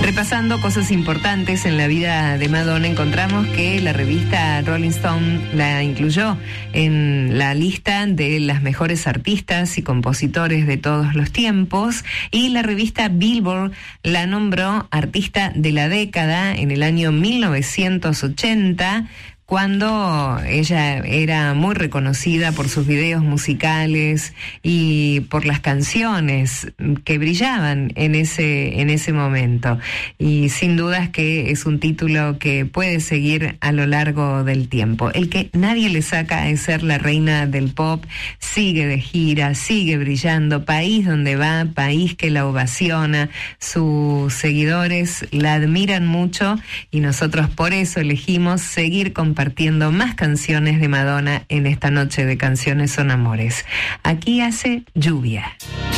Repasando cosas importantes en la vida de Madonna, encontramos que la revista Rolling Stone la incluyó en la lista de las mejores artistas y compositores de todos los tiempos, y la revista Billboard la nombró artista de la década en el año 1980, cuando ella era muy reconocida por sus videos musicales y por las canciones que brillaban en ese momento. Y sin dudas que es un título que puede seguir a lo largo del tiempo. El que nadie le saca es ser la reina del pop, sigue de gira, sigue brillando, país donde va, país que la ovaciona, sus seguidores la admiran mucho y nosotros por eso elegimos seguir compartiendo más canciones de Madonna en esta noche de Canciones son Amores. Aquí hace lluvia.